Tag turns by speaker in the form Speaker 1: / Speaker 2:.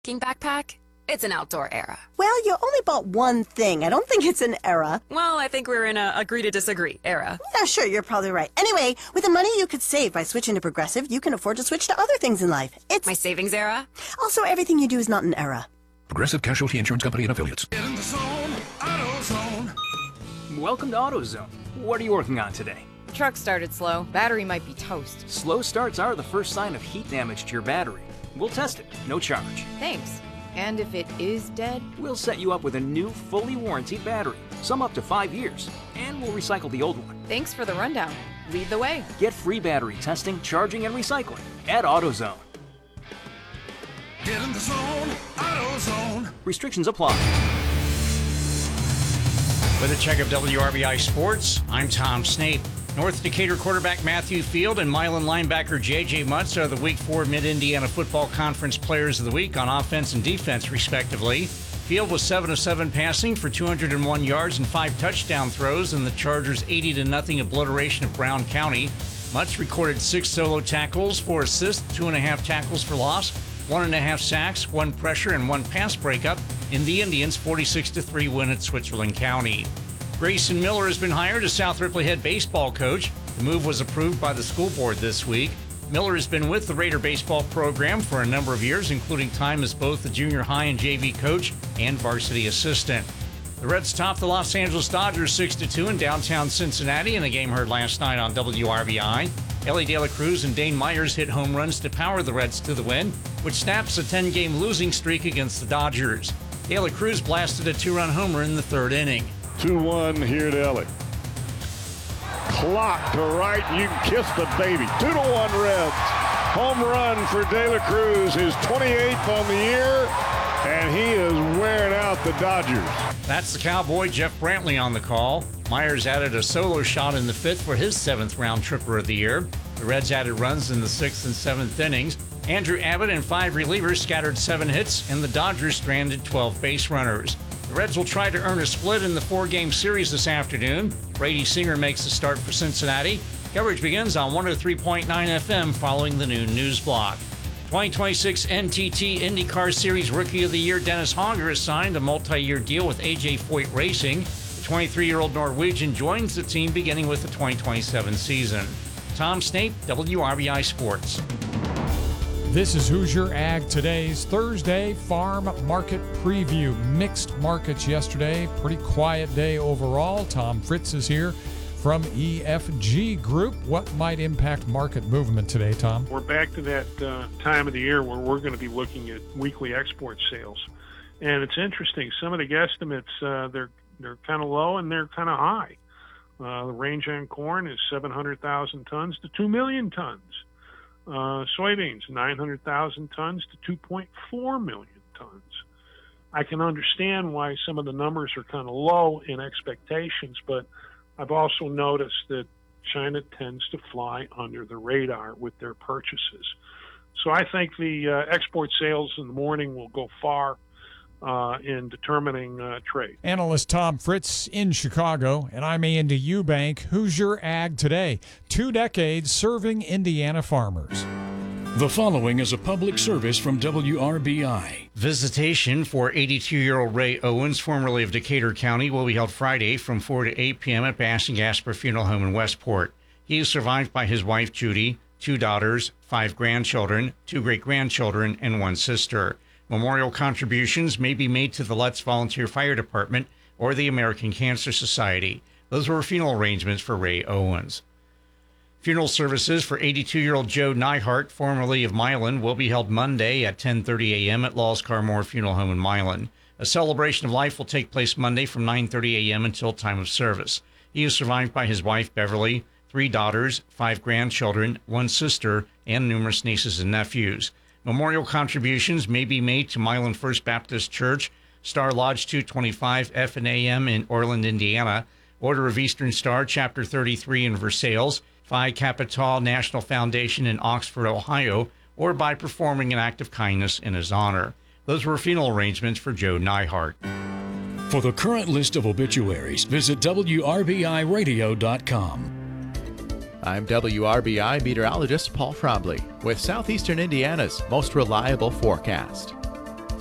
Speaker 1: backpack? It's an outdoor era.
Speaker 2: Well, you only bought one thing. I don't think it's an era.
Speaker 1: Well, I think we're in a agree to disagree era.
Speaker 2: Yeah, sure, you're probably right. Anyway, with the money you could save by switching to Progressive, you can afford to switch to other things in life. It's
Speaker 1: my savings era.
Speaker 2: Also, everything you do is not an era.
Speaker 3: Progressive Casualty Insurance Company and Affiliates.
Speaker 4: Get in the zone, AutoZone.
Speaker 5: Welcome to AutoZone. What are you working on today?
Speaker 6: Truck started slow. Battery might be toast.
Speaker 5: Slow starts are the first sign of heat damage to your battery. We'll test it, no charge.
Speaker 6: Thanks. And if it is dead?
Speaker 5: We'll set you up with a new, fully warranted battery, some up to 5 years, and we'll recycle the old one.
Speaker 6: Thanks for the rundown. Lead the way.
Speaker 5: Get free battery testing, charging, and recycling at AutoZone.
Speaker 4: Get in the zone, AutoZone.
Speaker 5: Restrictions apply.
Speaker 7: With a check of WRBI Sports, I'm Tom Snape. North Decatur quarterback Matthew Field and Milan linebacker J.J. Mutz are the Week 4 Mid-Indiana Football Conference Players of the Week on offense and defense, respectively. Field was 7 of 7 passing for 201 yards and 5 touchdown throws in the Chargers' 80-0 obliteration of Brown County. Mutz recorded 6 solo tackles, 4 assists, 2.5 tackles for loss, 1.5 sacks, 1 pressure, and 1 pass breakup in the Indians' 46-3 win at Switzerland County. Grayson Miller has been hired as South Ripley head baseball coach. The move was approved by the school board this week. Miller has been with the Raider baseball program for a number of years, including time as both the junior high and JV coach and varsity assistant. The Reds topped the Los Angeles Dodgers 6-2 in downtown Cincinnati in a game heard last night on WRBI. Ellie De La Cruz and Dane Myers hit home runs to power the Reds to the win, which snaps a 10-game losing streak against the Dodgers. De La Cruz blasted a 2-run homer in the 3rd inning.
Speaker 8: 2-1 here to Ellie. Clock to right. You can kiss the baby. 2-1 Reds. Home run for De La Cruz, his 28th on the year, and he is wearing out the Dodgers.
Speaker 7: That's the Cowboy Jeff Brantley on the call. Myers added a solo shot in the 5th for his 7th round tripper of the year. The Reds added runs in the 6th and 7th innings. Andrew Abbott and 5 relievers scattered 7 hits, and the Dodgers stranded 12 base runners. The Reds will try to earn a split in the 4-game series this afternoon. Brady Singer makes the start for Cincinnati. Coverage begins on 103.9 FM following the noon news block. 2026 NTT IndyCar Series Rookie of the Year Dennis Hogger has signed a multi-year deal with AJ Foyt Racing. The 23-year-old Norwegian joins the team beginning with the 2027 season. Tom Snape, WRBI Sports.
Speaker 9: This is Hoosier Ag Today's Thursday Farm Market Preview. Mixed markets yesterday, pretty quiet day overall. Tom Fritz is here from EFG Group. What might impact market movement today, Tom?
Speaker 10: We're back to that time of the year where we're going to be looking at weekly export sales. And it's interesting. Some of the guesstimates, they're kind of low and they're kind of high. The range on corn is 700,000 tons to 2 million tons. Soybeans, 900,000 tons to 2.4 million tons. I can understand why some of the numbers are kind of low in expectations, but I've also noticed that China tends to fly under the radar with their purchases. So I think the export sales in the morning will go far in determining trade.
Speaker 9: Analyst Tom Fritz in Chicago, and I'm Andy Eubank. Hoosier Ag Today. 2 decades serving Indiana farmers.
Speaker 3: The following is a public service from WRBI.
Speaker 7: Visitation for 82-year-old Ray Owens, formerly of Decatur County, will be held Friday from 4 to 8 p.m. at Bass and Gasper Funeral Home in Westport. He is survived by his wife, Judy, 2 daughters, 5 grandchildren, 2 great-grandchildren, and 1 sister. Memorial contributions may be made to the Lutz Volunteer Fire Department or the American Cancer Society. Those were funeral arrangements for Ray Owens. Funeral services for 82-year-old Joe Nyhart, formerly of Milan, will be held Monday at 10:30 a.m. at Laws Carmore Funeral Home in Milan. A celebration of life will take place Monday from 9:30 a.m. until time of service. He is survived by his wife, Beverly, 3 daughters, 5 grandchildren, 1 sister, and numerous nieces and nephews. Memorial contributions may be made to Milan First Baptist Church, Star Lodge 225 F&AM in Orland, Indiana, Order of Eastern Star, Chapter 33 in Versailles, Phi Kappa National Foundation in Oxford, Ohio, or by performing an act of kindness in his honor. Those were funeral arrangements for Joe Nyhart.
Speaker 3: For the current list of obituaries, visit WRBIRadio.com.
Speaker 11: I'm WRBI meteorologist Paul Trombley with Southeastern Indiana's most reliable forecast.